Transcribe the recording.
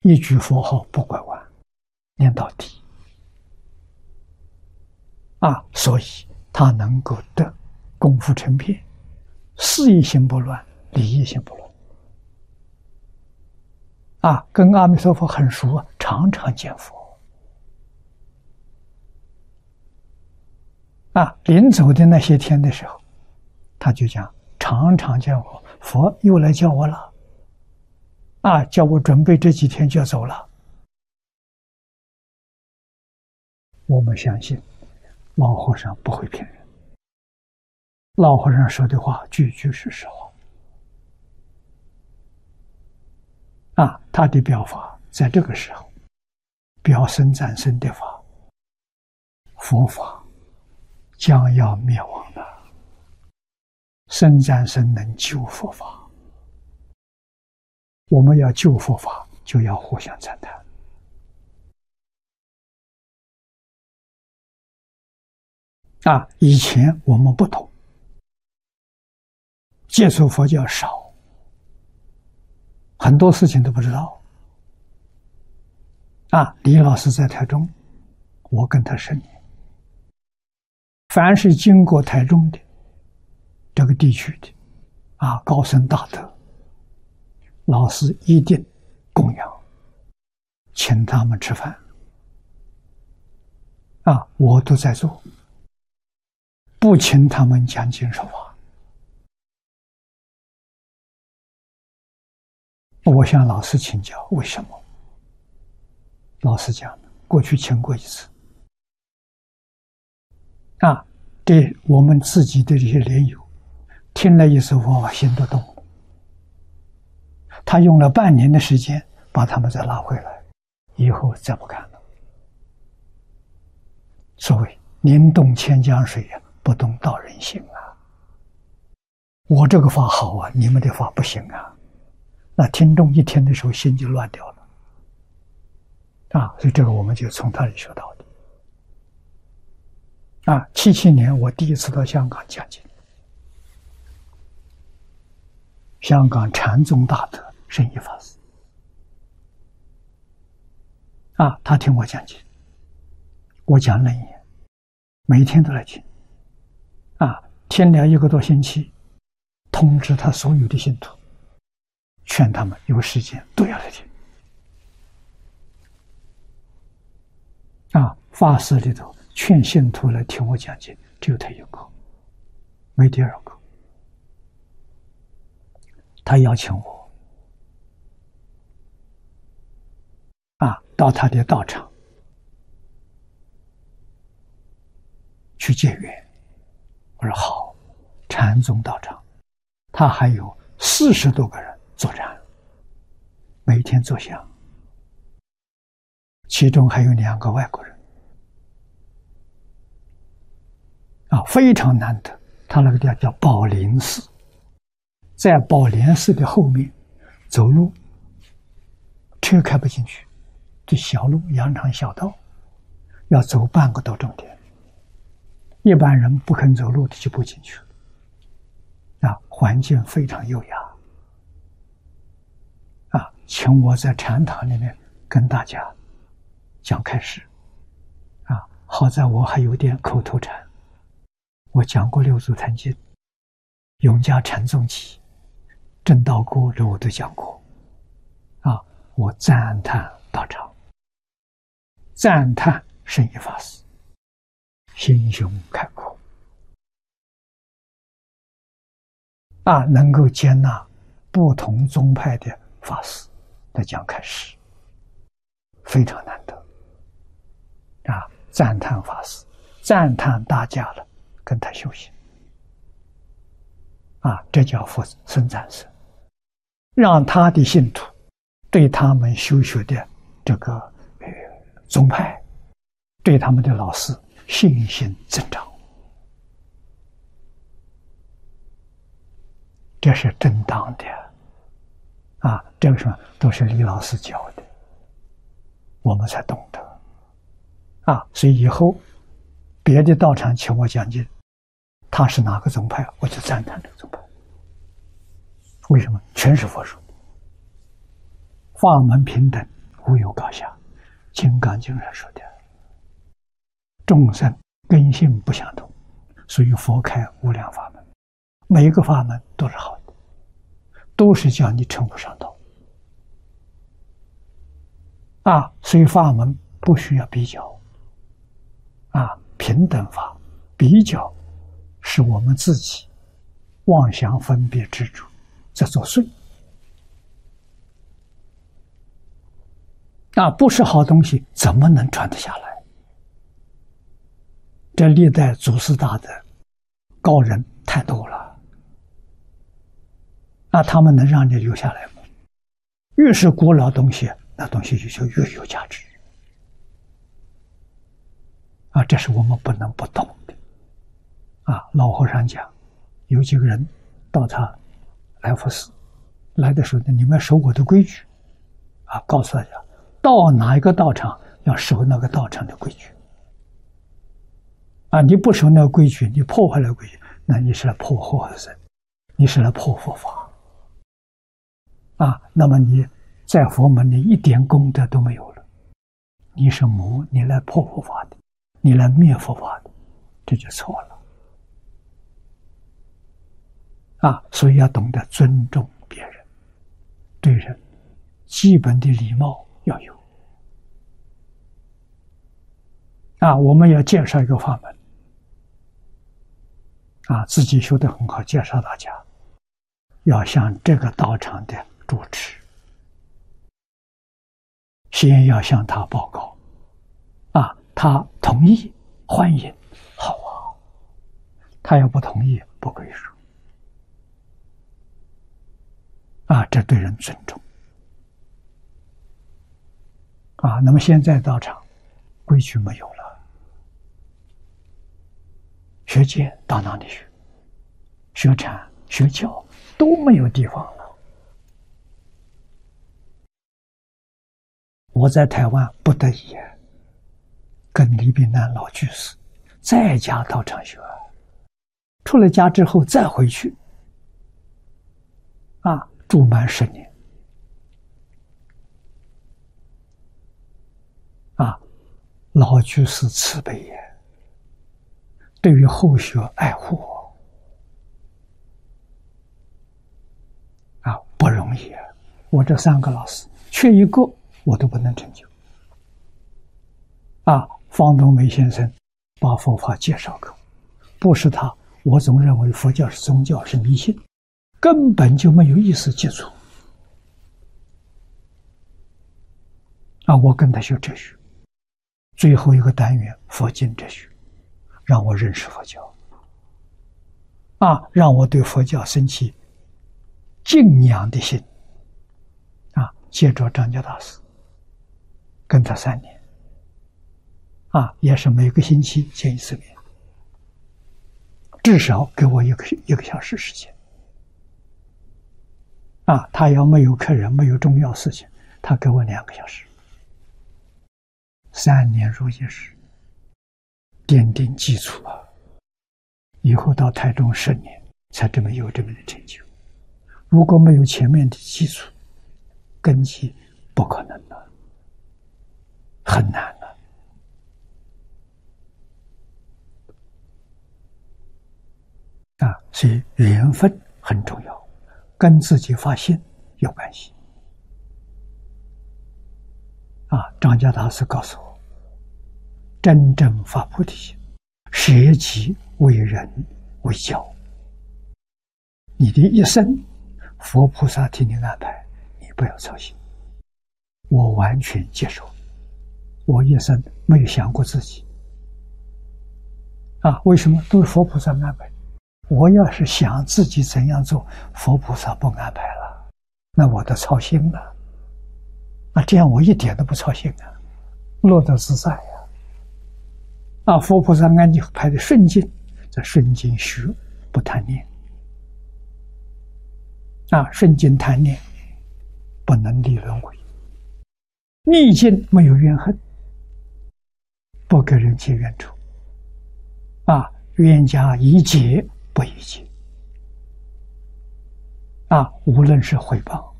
一句佛号不拐弯，念到底所以他能够得功夫成片，事业心不乱，理业心不乱跟阿弥陀佛很熟常常见佛临走的那些天的时候，他就讲常常见佛，佛又来叫我了叫我准备这几天就要走了。我们相信老和尚不会骗人，老和尚说的话句句是实话他的表法在这个时候表僧赞僧的法，佛法将要灭亡的，僧赞僧能救佛法，我们要救佛法就要互相赞叹以前我们不懂，接触佛教少，很多事情都不知道李老师在台中，我跟他10年，凡是经过台中的这个地区的高僧大德，老师一定供养，请他们吃饭我都在做，不请他们讲经说法。我向老师请教为什么，老师讲过去请过一次对我们自己的这些莲友听了一次佛法心都动了，他用了半年的时间把他们再拉回来，以后再不干了。所谓宁动千江水不动道人心我这个法好你们的法不行那听众一听的时候心就乱掉了所以这个我们就从他里学到的77年我第一次到香港讲经，香港禅宗大德圣依法师他听我讲经，我讲了1年，每天都来听听了1个多星期，通知他所有的信徒，劝他们有时间都要来听法师里头劝信徒来听我讲经，只有他一个，没第二个。他邀请我到他的道场去结缘。我说好，禅宗道场，他还有40多个人坐禅，每天坐香，其中还有2个外国人非常难得。他那个地方叫宝林寺，在宝莲寺的后面走路车开不进去，这小路羊肠小道，要走半个多钟点，一般人不肯走路的就不进去了环境非常优雅请我在禅堂里面跟大家讲开示好在我还有点口头禅，我讲过六祖坛经、永嘉禅宗集、正道歌，这我都讲过我赞叹道场，赞叹圣依法师心胸开阔能够接纳不同宗派的法师来讲开示，非常难得赞叹法师，赞叹大家了跟他修行这叫佛僧赞僧，让他的信徒对他们修学的这个宗派，对他们的老师信心增长，这是正当的这个什么都是李老师教的，我们才懂得所以以后别的道场请我讲经，他是哪个宗派，我就赞叹这个宗派。为什么？全是佛说，法门平等， 无有高下。金刚经上说的，众生根性不相同，所以佛开无量法门，每一个法门都是好的，都是叫你成佛上道。所以法门不需要比较。平等法比较是我们自己妄想分别执着在作祟。不是好东西怎么能传得下来？这历代祖师大德高人太多了，他们能让你留下来吗？越是古老东西，那东西就越有价值。这是我们不能不懂的。老和尚讲，有几个人到他来福寺来的时候，你们要守我的规矩。告诉大家，到哪一个道场要守那个道场的规矩。你不守那个规矩，你破坏了规矩，那你是来破和尚，你是来破佛法。那么你在佛门里一点功德都没有了，你是魔，你来破佛法的，你来灭佛法的，这就错了。所以要懂得尊重别人，对人基本的礼貌要有。我们要介绍一个法门，自己修得很好，介绍大家，要向这个道场的主持，先要向他报告，他同意欢迎，好啊；他要不同意，不可以说。这对人尊重。那么现在道场规矩没有了，学戒到哪里去？学禅、学教都没有地方了。我在台湾不得已跟李炳南老居士在家道场学，出了家之后再回去，住满10年。老居士慈悲也，对于后学爱护不容易。我这3个老师缺一个我都不能成就。方东梅先生把佛法介绍给我，不是他，我总认为佛教是宗教，是迷信，根本就没有意识接触。我跟他学哲学，最后一个单元佛经哲学，让我认识佛教，让我对佛教生起敬仰的心。接着张家大师跟他3年，也是每个星期见1次面，至少给我一个小时时间。他要没有客人，没有重要事情，他给我2个小时。3年如一日，奠定基础以后到台中10年才有这么的成就。如果没有前面的基础根基，不可能的，很难的。所以缘分很重要，跟自己发心有关系。张家大师告诉我，真正发菩提心，舍己为人为教。你的一生，佛菩萨替你安排，你不要操心。我完全接受，我一生没有想过自己。为什么都是佛菩萨安排？我要是想自己怎样做，佛菩萨不安排了，那我都操心了。这样我一点都不操心乐得自在佛菩萨安排的顺境，在顺境学，不贪念。顺境贪念，不能立轮回。逆境没有怨恨，不给人结怨仇。冤家宜解不宜结。无论是诽谤，